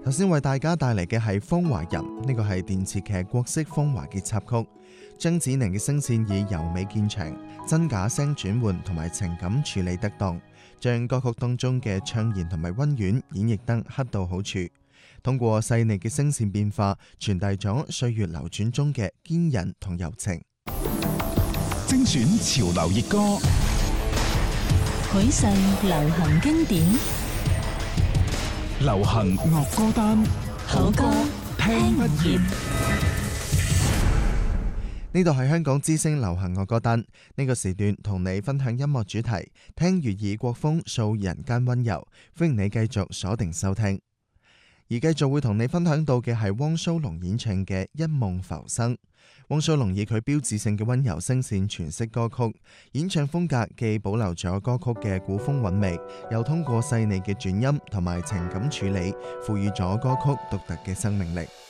頭先為大家帶嚟嘅係《風華人》，呢個係電視劇《國色風華》嘅插曲。張子寧嘅聲線以柔美見長，真假聲轉換同埋情感處理得當，將歌曲當中嘅悵然同埋溫婉演繹得恰到好處。通過細膩嘅聲線變化，傳遞咗歲月流轉中嘅堅韌同柔情。 精選潮流熱歌， 許世流行經典， 流行樂歌單， 好歌聽不厭。 呢度係香港之聲流行樂歌單，呢個時段同你分享音樂主題，聽粵語國風掃人間溫柔，歡迎你繼續鎖定收聽。而繼續會同你分享到嘅係汪蘇泷演唱嘅《一夢浮生》。汪蘇泷以佢標誌性嘅溫柔聲線詮釋歌曲，演唱風格既保留咗歌曲嘅古風韻味，又通過細膩嘅轉音同埋情感處理，賦予咗歌曲獨特嘅生命力。